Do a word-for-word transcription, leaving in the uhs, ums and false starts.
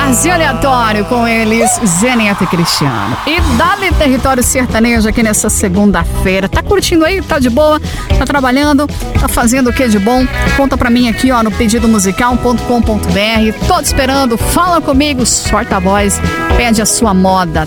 Barzinho Aleatório com eles, Zé Neto e Cristiano. E dá-lhe território sertanejo aqui nessa segunda-feira. Tá curtindo aí? Tá de boa? Tá trabalhando? Tá fazendo o que de bom? Conta pra mim aqui, ó, no pedido musical ponto com ponto b r. Tô te esperando, fala comigo, sorta a voz, pede a sua moda,